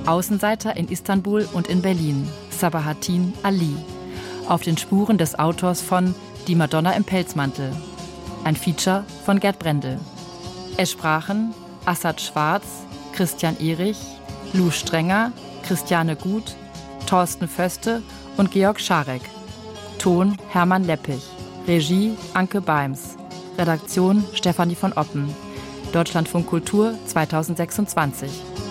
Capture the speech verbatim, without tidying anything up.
Außenseiter in Istanbul und in Berlin, Sabahattin Ali. Auf den Spuren des Autors von Die Madonna im Pelzmantel. Ein Feature von Gerd Brendel. Es sprachen Assad Schwarz, Christian Erich, Lou Strenger, Christiane Gut, Thorsten Föste und Georg Scharek. Ton Hermann Leppich. Regie Anke Beims. Redaktion Stefanie von Oppen. Deutschlandfunk Kultur zweitausendsechsundzwanzig.